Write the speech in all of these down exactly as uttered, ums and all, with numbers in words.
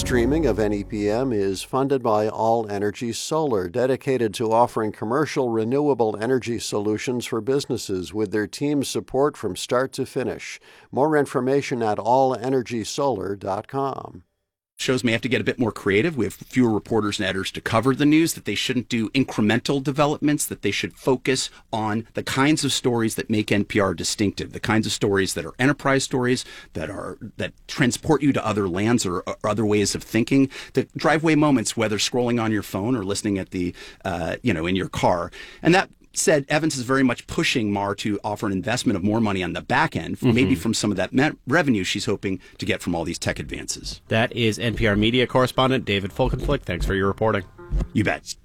streaming of N E P M is funded by All Energy Solar, dedicated to offering commercial renewable energy solutions for businesses with their team's support from start to finish. More information at all energy solar dot com. Shows may have to get a bit more creative. We have fewer reporters and editors to cover the news, that they shouldn't do incremental developments, that they should focus on the kinds of stories that make N P R distinctive, the kinds of stories that are enterprise stories, that are that transport you to other lands or, or other ways of thinking, the driveway moments, whether scrolling on your phone or listening at the, uh, you know, in your car. And that said, Evans is very much pushing M A R to offer an investment of more money on the back end, mm-hmm. maybe from some of that me- revenue she's hoping to get from all these tech advances. That is N P R media correspondent David Folkenflik. Thanks for your reporting. You bet.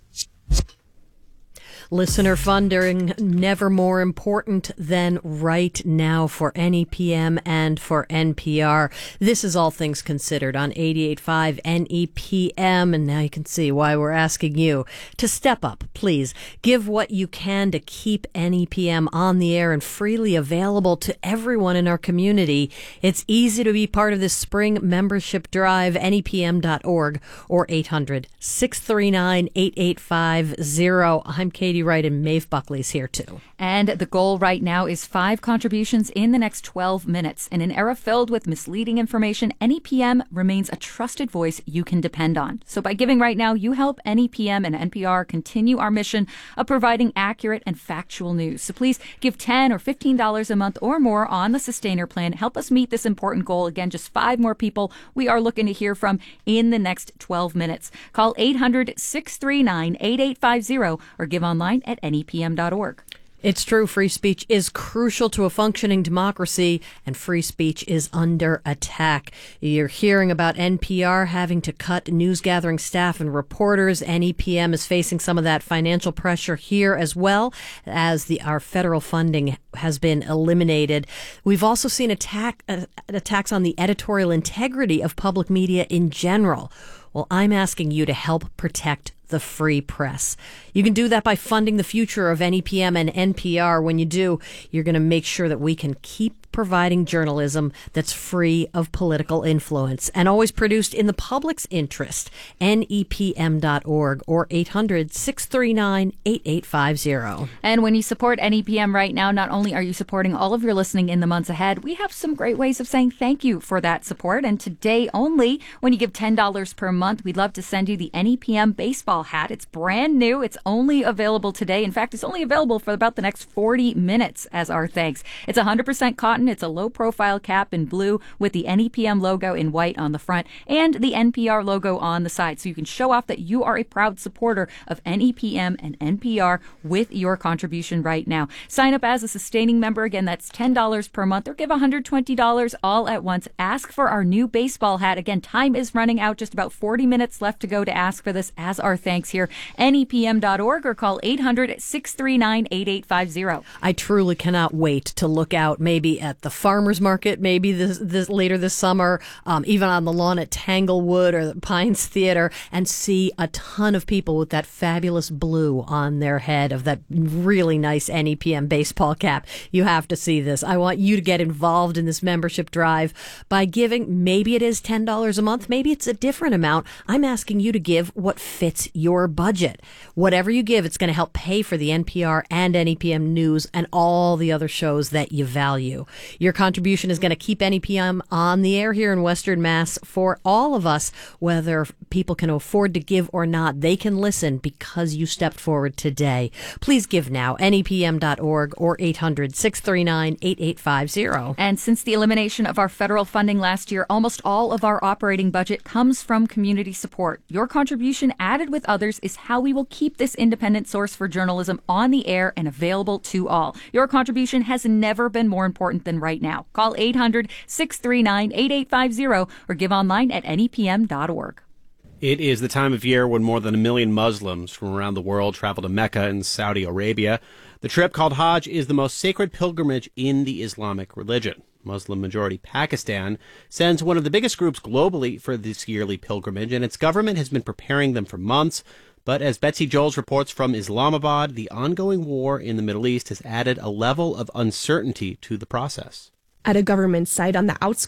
Listener funding, never more important than right now for N E P M and for N P R. This is All Things Considered on eighty-eight point five N E P M, and now you can see why we're asking you to step up, please. Give what you can to keep N E P M on the air and freely available to everyone in our community. It's easy to be part of this spring membership drive, N E P M dot org or eight hundred, six three nine, eight eight five zero. I'm Katie Wright, and Maeve Buckley's here too. And the goal right now is five contributions in the next twelve minutes. In an era filled with misleading information, N E P M remains a trusted voice you can depend on. So by giving right now, you help N E P M and N P R continue our mission of providing accurate and factual news. So please give ten dollars or fifteen dollars a month or more on the Sustainer Plan. Help us meet this important goal. Again, just five more people we are looking to hear from in the next twelve minutes. Call eight hundred, six three nine, eight eight five zero or give online at N E P M dot org. It's true, free speech is crucial to a functioning democracy, and free speech is under attack. You're hearing about N P R having to cut news gathering staff and reporters. N E P M is facing some of that financial pressure here as well, as the our federal funding has been eliminated. We've also seen attack uh, attacks on the editorial integrity of public media in general. Well, I'm asking you to help protect the free press. You can do that by funding the future of N E P M and N P R. When you do, you're going to make sure that we can keep providing journalism that's free of political influence and always produced in the public's interest. N E P M dot org or eight hundred, six three nine, eight eight five zero. And when you support N E P M right now, not only are you supporting all of your listening in the months ahead, we have some great ways of saying thank you for that support. And today only, when you give ten dollars per month, we'd love to send you the N E P M baseball hat. It's brand new. It's only available today. In fact, it's only available for about the next forty minutes as our thanks. It's one hundred percent cotton. It's a low-profile cap in blue with the N E P M logo in white on the front and the N P R logo on the side. So you can show off that you are a proud supporter of N E P M and N P R with your contribution right now. Sign up as a sustaining member. Again, that's ten dollars per month, or give one hundred twenty dollars all at once. Ask for our new baseball hat. Again, time is running out. Just about forty minutes left to go to ask for this as our thanks here. N E P M dot org or call eight hundred, six three nine, eight eight five zero. I truly cannot wait to look out maybe at the farmer's market, maybe this, this later this summer, um, even on the lawn at Tanglewood or the Pines Theater, and see a ton of people with that fabulous blue on their head of that really nice N E P M baseball cap. You have to see this. I want you to get involved in this membership drive by giving. Maybe it is ten dollars a month. Maybe it's a different amount. I'm asking you to give what fits your budget. Whatever you give, it's going to help pay for the N P R and N E P M News and all the other shows that you value. Your contribution is going to keep N E P M on the air here in Western Mass for all of us, whether people can afford to give or not. They can listen because you stepped forward today. Please give now, N E P M dot org or eight hundred, six three nine, eight eight five zero. And since the elimination of our federal funding last year, almost all of our operating budget comes from community support. Your contribution, added with others, is how we will keep this independent source for journalism on the air and available to all. Your contribution has never been more important than right now. Call eight hundred, six three nine, eight eight five zero or give online at N E P M dot org. It is the time of year when more than a million Muslims from around the world travel to Mecca in Saudi Arabia. The trip, called Hajj, is the most sacred pilgrimage in the Islamic religion. Muslim-majority Pakistan sends one of the biggest groups globally for this yearly pilgrimage, and its government has been preparing them for months. But as Betsy Joels reports from Islamabad, the ongoing war in the Middle East has added a level of uncertainty to the process. At a government site on the outskirts